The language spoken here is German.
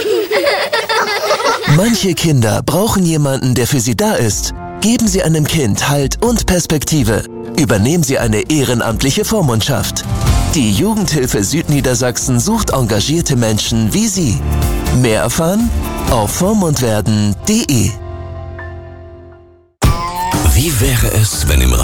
Manche Kinder brauchen jemanden, der für sie da ist. Geben Sie einem Kind Halt und Perspektive. Übernehmen Sie eine ehrenamtliche Vormundschaft. Die Jugendhilfe Südniedersachsen sucht engagierte Menschen wie Sie. Mehr erfahren auf vormundwerden.de. Wie wäre es, wenn im